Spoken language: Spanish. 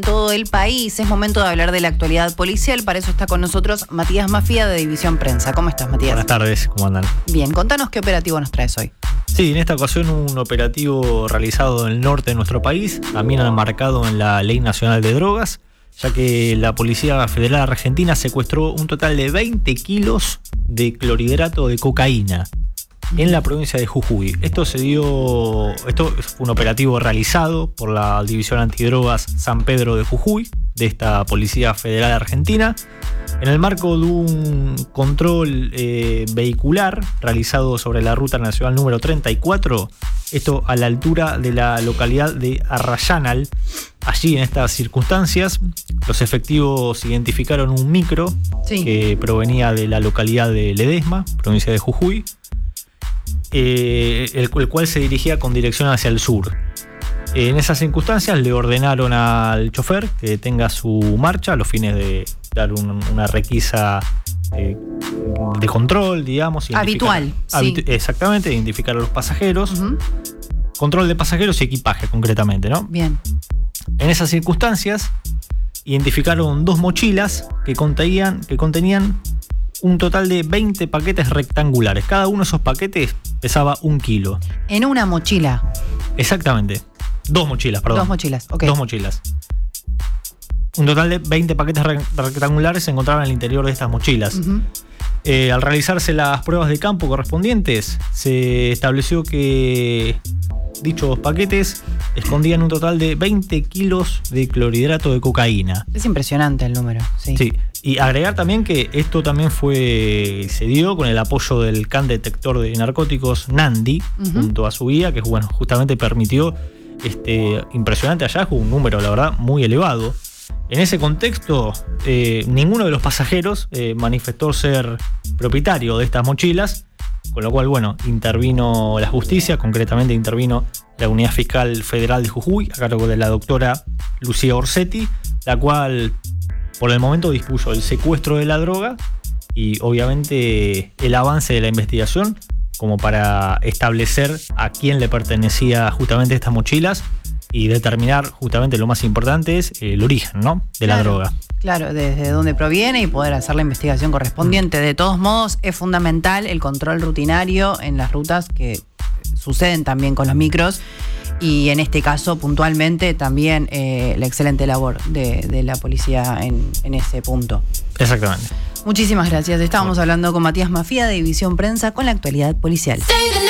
Todo el país. Es momento de hablar de la actualidad policial. Para eso está con nosotros Matías Mafía de División Prensa. ¿Cómo estás, Matías? Buenas tardes, ¿cómo andan? Bien, contanos qué operativo nos traes hoy. Sí, en esta ocasión un operativo realizado en el norte de nuestro país, también enmarcado en la Ley Nacional de Drogas, ya que la Policía Federal Argentina secuestró un total de 20 kilos de clorhidrato de cocaína en la provincia de Jujuy. Esto fue un operativo realizado por la División Antidrogas San Pedro de Jujuy, de esta Policía Federal Argentina, en el marco de un control vehicular realizado sobre la ruta nacional número 34, esto a la altura de la localidad de Arrayanal. Allí, en estas circunstancias, los efectivos identificaron un micro que provenía de la localidad de Ledesma, provincia de Jujuy, el cual se dirigía con dirección hacia el sur. En esas circunstancias le ordenaron al chofer que detenga su marcha a los fines de dar una requisa de control, digamos. Habitual. Exactamente, identificar a los pasajeros. Control de pasajeros y equipaje, concretamente, ¿no? Bien. En esas circunstancias identificaron dos mochilas que contenían un total de 20 paquetes rectangulares. Cada uno de esos paquetes pesaba 1 kilo. ¿En una mochila? Exactamente. Dos mochilas, perdón. Dos mochilas, ok. Dos mochilas. Un total de 20 paquetes rectangulares se encontraban al interior de estas mochilas. Al realizarse las pruebas de campo correspondientes, se estableció que dichos paquetes escondían un total de 20 kilos de clorhidrato de cocaína. Es impresionante el número, sí. Sí. Y agregar también que esto también se dio con el apoyo del can detector de narcóticos Nandi, junto a su guía, que justamente permitió impresionante hallazgo, un número, la verdad, muy elevado. En ese contexto, ninguno de los pasajeros manifestó ser propietario de estas mochilas, con lo cual, intervino la justicia, concretamente intervino la Unidad Fiscal Federal de Jujuy, a cargo de la doctora Lucía Orsetti, la cual por el momento dispuso el secuestro de la droga y obviamente el avance de la investigación como para establecer a quién le pertenecía justamente estas mochilas y determinar justamente lo más importante es el origen, ¿no?, de la droga. Claro, desde dónde proviene y poder hacer la investigación correspondiente. De todos modos, es fundamental el control rutinario en las rutas que suceden también con los micros. Y en este caso, puntualmente, también la excelente labor de la policía en ese punto. Exactamente. Muchísimas gracias. Estábamos hablando con Matías Mafía de División Prensa con la actualidad policial.